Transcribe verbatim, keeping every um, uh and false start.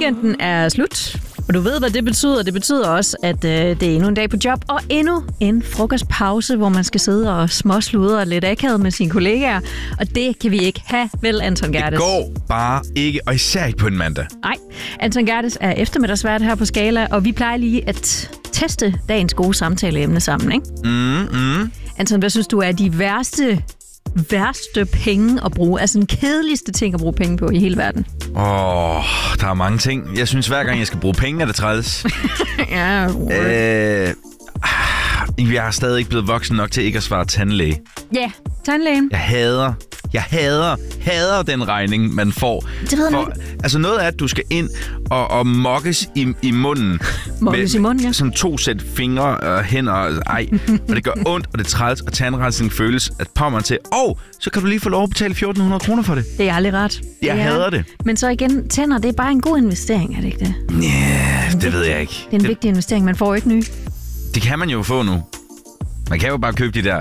Weekenden er slut, og du ved, hvad det betyder. Det betyder også, at øh, det er endnu en dag på job, og endnu en frokostpause, hvor man skal sidde og småsludre lidt akavet med sine kollegaer. Og det kan vi ikke have, vel, Anton Gerdes? Det går bare ikke, og især ikke på en mandag. Nej, Anton Gerdes er eftermiddagsvært her på Skala, og vi plejer lige at teste dagens gode samtaleemne sammen, ikke? Mm, mm. Anton, hvad synes du er de værste... værste penge at bruge? Altså den kedeligste ting at bruge penge på i hele verden? Åh, oh, der er mange ting. Jeg synes, hver gang jeg skal bruge penge, er det træls. Ja, øh, Jeg er stadig ikke blevet voksen nok til ikke at svare tandlæge. Ja, yeah, tandlægen. Jeg hader, jeg hader, hader den regning, man får. Det ved for, jeg. Altså noget er, at du skal ind og, og mokkes i, i munden. Mokkes i munden, ja. Sådan to sæt fingre og hænder. Og, ej, og det gør ondt, og det er træls, og tandrensning føles at pommeren til. Og så kan du lige få lov at betale fjorten hundrede kroner for det. Det er aldrig ret. Jeg ja. hader det. Men så igen, tænder, det er bare en god investering, er det ikke det? Ja, yeah, det ved jeg ikke. Det er en det, vigtig investering, man får ikke ny. Det kan man jo få nu. Man kan jo bare købe de der